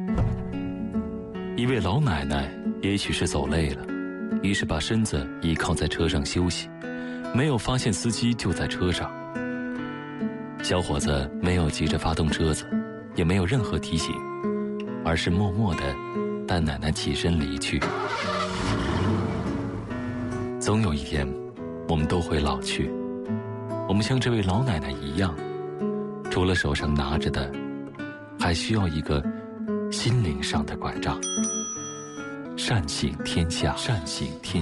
一位老奶奶也许是走累了，于是把身子倚靠在车上休息，没有发现司机就在车上。小伙子没有急着发动车子，也没有任何提醒，而是默默地带奶奶起身离去。总有一天，我们都会老去，我们像这位老奶奶一样，除了手上拿着的，还需要一个心灵上的拐杖。善行天下，善行天